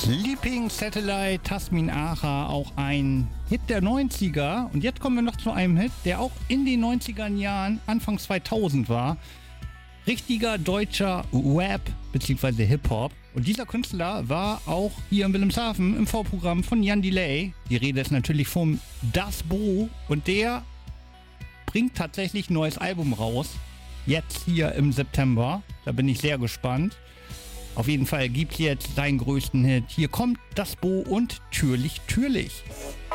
Sleeping Satellite, Tasmin Acha, auch ein Hit der 90er. Und jetzt kommen wir noch zu einem Hit, der auch in den 90er Jahren, Anfang 2000 war. Richtiger deutscher Rap bzw. Hip-Hop. Und dieser Künstler war auch hier in Wilhelmshaven im Vorprogramm von Jan Delay. Die Rede ist natürlich vom Das Bo. Und der bringt tatsächlich ein neues Album raus. Jetzt hier im September. Da bin ich sehr gespannt. Auf jeden Fall gibt es jetzt seinen größten Hit. Hier kommt Das Bo und Türlich, Türlich.